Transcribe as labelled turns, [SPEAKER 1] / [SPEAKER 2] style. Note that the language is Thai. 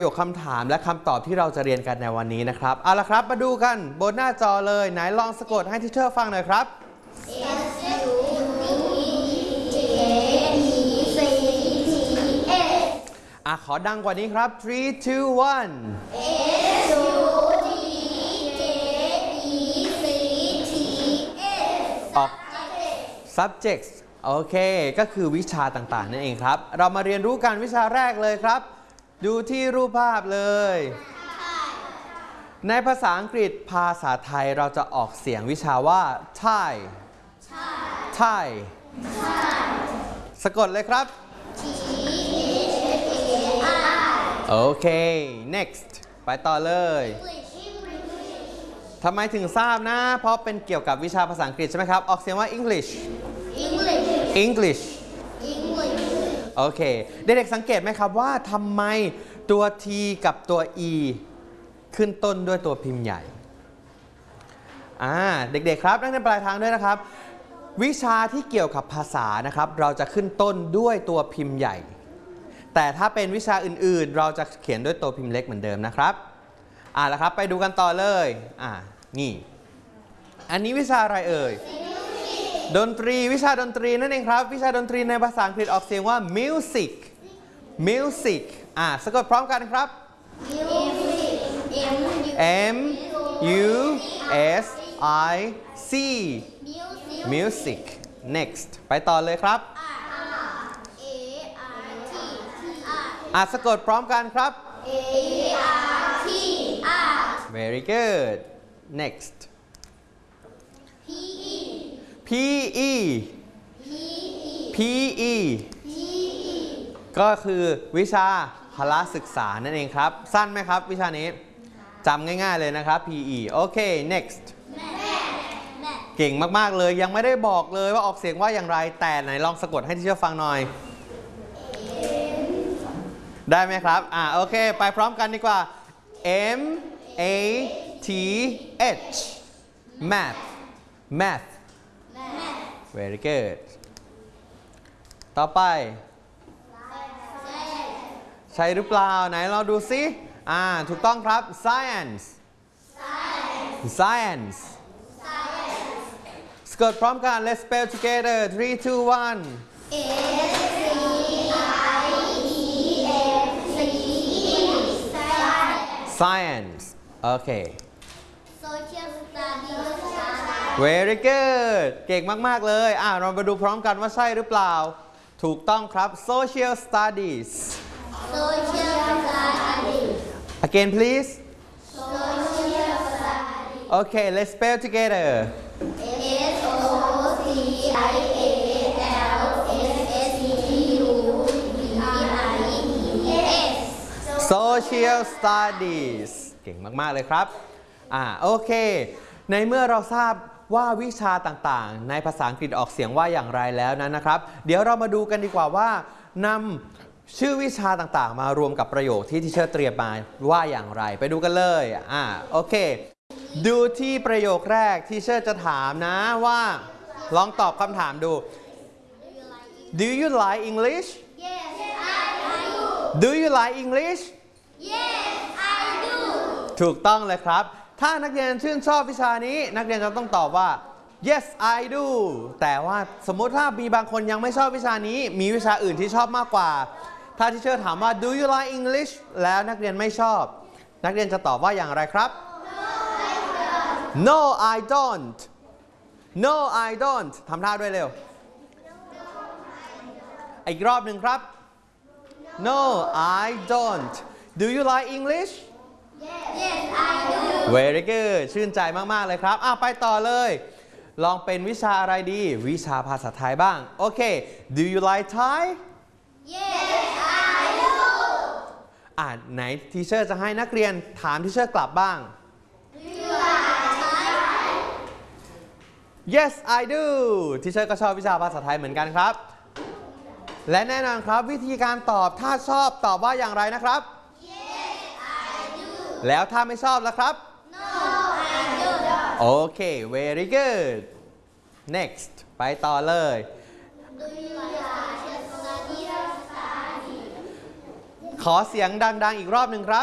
[SPEAKER 1] ประโยคคำถามและคำตอบที่เราจะเรียนกันในวันนี้นะครับเอาละครับมาดูกันบนหน้าจอเลยไหนลองสะกดให้ทิเชอร์ฟังหน่อยครับ ขอดังกว่านี้ครับ 3 2 1 ออก subjects โอเคก็คือวิชาต่างๆนั่นเองครับเรามาเรียนรู้กันวิชาแรกเลยครับดูที่รูปภาพเลยในภาษาอังกฤษภาษาไทยเราจะออกเสียงวิชาว่า Thai Thai สะกดเลยครับโอเค next ไปต่อเลยทำไมถึงทราบนะเพราะเป็นเกี่ยวกับวิชาภาษาอังกฤษใช่ไหมครับออกเสียงว่า English โอเคเด็กๆสังเกตไหมครับว่าทำไมตัว T กับตัว E ขึ้นต้นด้วยตัวพิมพ์ใหญ่เด็กๆครับนักเรียนปลายทางด้วยนะครับวิชาที่เกี่ยวกับภาษานะครับเราจะขึ้นต้นด้วยตัวพิมพ์ใหญ่แต่ถ้าเป็นวิชาอื่นๆเราจะเขียนด้วยตัวพิมพ์เล็กเหมือนเดิมนะครับแล้วครับไปดูกันต่อเลยนี่อันนี้วิชาอะไรเอ่ยดนตรีวิชาดนตรีนั่นเองครับวิชาดนตรีในภาษาอังกฤษออกเสียงว่า music สะกดพร้อมกันครับ M U S I C music next ไปต่อเลยครับสะกดพร้อมกันครับ very good next PE ก็คือวิชาพละศึกษานั่นเองครับสั้นไหมครับวิชานี้จำง่ายๆเลยนะครับ PE โอเค next เก่งมากๆเลยยังไม่ได้บอกเลยว่าออกเสียงว่าอย่างไรแต่ไหนลองสะกดให้ที่เชื่อฟังหน่อยได้ไหมครับโอเคไปพร้อมกันดีกว่า M A T H math very good ต่อไปใช่หรือเปล่าไหนเราดูซิถูกต้องครับ science สะกดพร้อมกัน let's spell together 3 2 1 science โอเค social studies very good เก่งมากๆเลยเรามาดูพร้อมกันว่าใช่หรือเปล่าถูกต้องครับ social studies again please social studies okay let's spell together social studies เก่งมากๆเลยครับโอเคในเมื่อเราทราบว่าวิชาต่างๆในภาษาอังกฤษออกเสียงว่าอย่างไรแล้วนะครับเดี๋ยวเรามาดูกันดีกว่าว่านำชื่อวิชาต่างๆมารวมกับประโยคที่ทิเชอร์เตรียมมาว่าอย่างไรไปดูกันเลยโอเคดูที่ประโยคแรกทิเชอร์จะถามนะว่าลองตอบคำถามดู Do you like English
[SPEAKER 2] Yes I do
[SPEAKER 1] Do you like English
[SPEAKER 2] Yes I do
[SPEAKER 1] ถูกต้องเลยครับถ้านักเรียนชื่นชอบวิชานี้นักเรียนจะต้องตอบว่า yes I do แต่ว่าสมมุติถ้ามีบางคนยังไม่ชอบวิชานี้มีวิชาอื่นที่ชอบมากกว่าถ้าที่เชอร์ถามว่า do you like English แล้วนักเรียนไม่ชอบนักเรียนจะตอบว่าอย่างไรครับ no I don't no I don't ทำท่าด้วยเร็วอีกรอบหนึ่งครับ no I don't do you like English
[SPEAKER 2] Yes I do
[SPEAKER 1] very good ชื่นใจมากๆเลยครับไปต่อเลยลองเป็นวิชาอะไรดีวิชาภาษาไทยบ้างโอเค do you like Thai
[SPEAKER 2] Yes I do
[SPEAKER 1] ไหนทีเชอร์จะให้นักเรียนถามทีเชอร์กลับบ้าง
[SPEAKER 2] Do you like Thai
[SPEAKER 1] Yes I do ทีเชอร์ก็ชอบวิชาภาษาไทยเหมือนกันครับและแน่นอนครับวิธีการตอบถ้าชอบตอบว่าอย่างไรนะครับ
[SPEAKER 2] Yes I do
[SPEAKER 1] แล้วถ้าไม่ชอบล่ะครับ
[SPEAKER 2] No I don't
[SPEAKER 1] โอเค very good next ไปต่อเลย
[SPEAKER 2] Do you like social studies
[SPEAKER 1] ขอเสียงดังๆอีกรอบหนึ่งครับ